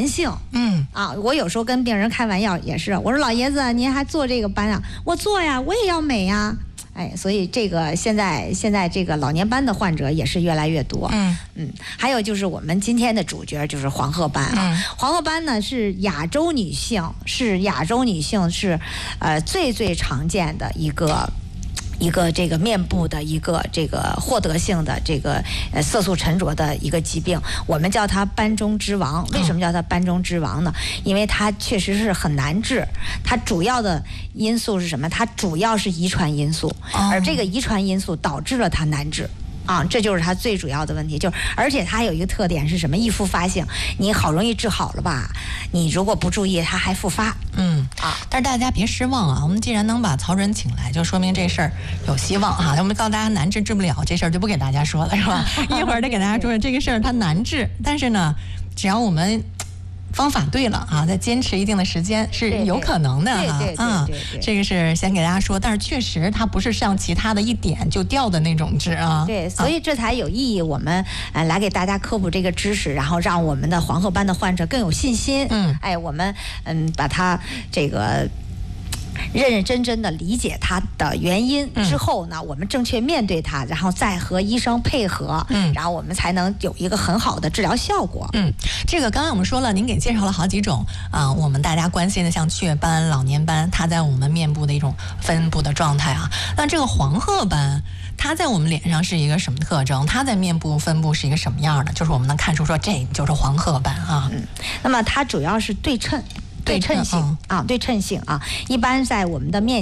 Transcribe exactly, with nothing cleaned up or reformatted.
弹性。 嗯啊，我有时候跟病人开玩笑也是，我说老爷子您还做这个班啊？我做呀，我也要美呀。哎，所以这个现在现在这个老年斑的患者也是越来越多。 嗯嗯，还有就是我们今天的主角就是黄褐斑啊。 嗯、 黄褐斑呢是亚洲女性是亚洲女性是呃最最常见的一个。一个这个面部的一个这个获得性的这个呃色素沉着的一个疾病，我们叫它斑中之王。为什么叫它斑中之王呢？因为它确实是很难治，它主要的因素是什么？它主要是遗传因素，而这个遗传因素导致了它难治。啊，这就是它最主要的问题，就是而且它有一个特点是什么？易复发性，你好容易治好了吧，你如果不注意，它还复发。 嗯啊，但是大家别失望啊，我们既然能把曹主任请来，就说明这事儿有希望啊。我们告诉大家难治治不了，这事儿就不给大家说了，是吧？一会儿得给大家说这个事儿它难治，但是呢，只要我们方法对了啊，再坚持一定的时间是有可能的哈。 啊， 这个是先给大家说，但是确实它不是像其他的一点就掉的那种治啊。 对，所以这才有意义。我们呃来给大家科普这个知识，然后让我们的黄褐斑的患者更有信心。 嗯， 哎，我们嗯把它这个。认认真真的理解它的原因之后呢，嗯、我们正确面对它，然后再和医生配合， 嗯， 然后我们才能有一个很好的治疗效果。 嗯，这个刚刚我们说了，您给介绍了好几种啊、呃，我们大家关心的像雀斑、老年斑，它在我们面部的一种分布的状态啊。那这个黄褐斑，它在我们脸上是一个什么特征？它在面部分布是一个什么样的？就是我们能看出说这就是黄褐斑啊。 嗯，那么它主要是对称。对称性、嗯、啊，对称性啊，一般在我们的面